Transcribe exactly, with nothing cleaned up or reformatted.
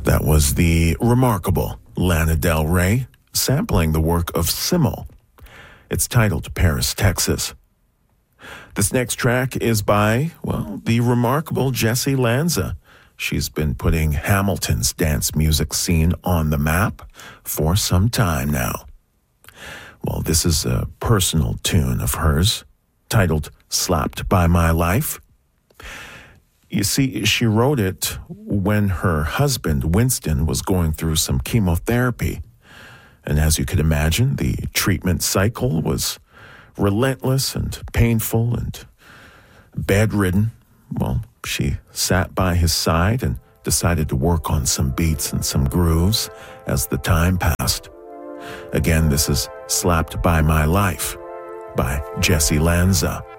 That was the remarkable Lana Del Rey sampling the work of Simmel. It's titled Paris, Texas. This next track is by, well, the remarkable Jessie Lanza. She's been putting Hamilton's dance music scene on the map for some time now. Well, this is a personal tune of hers, titled Slapped by My Life. You see, she wrote it when her husband, Winston, was going through some chemotherapy. And as you could imagine, the treatment cycle was relentless and painful and bedridden. Well, she sat by his side and decided to work on some beats and some grooves as the time passed. Again, this is Slapped by My Life by Jessie Lanza.